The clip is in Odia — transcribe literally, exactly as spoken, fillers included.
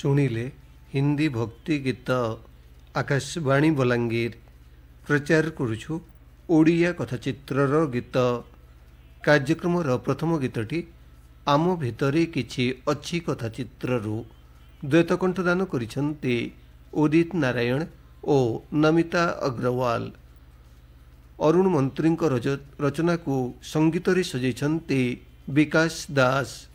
ଶୁଣିଲେ ହିନ୍ଦୀ ଭକ୍ତି ଗୀତ ଆକାଶବାଣୀ ବଲାଙ୍ଗୀର ପ୍ରଚାର କରୁଛୁ ଓଡ଼ିଆ କଥାଚିତ୍ରର ଗୀତ। କାର୍ଯ୍ୟକ୍ରମର ପ୍ରଥମ ଗୀତଟି ଆମ ଭିତରେ କିଛି ଅଛି କଥାଚିତ୍ରରୁ ଦ୍ୱୈତ କଣ୍ଠଦାନ କରିଛନ୍ତି ଉଦିତ ନାରାୟଣ ଓ ନମିତା ଅଗ୍ରୱାଲ। ଅରୁଣ ମନ୍ତ୍ରୀଙ୍କ ରଚନାକୁ ସଙ୍ଗୀତରେ ସଜାଇଛନ୍ତି ବିକାଶ ଦାସ।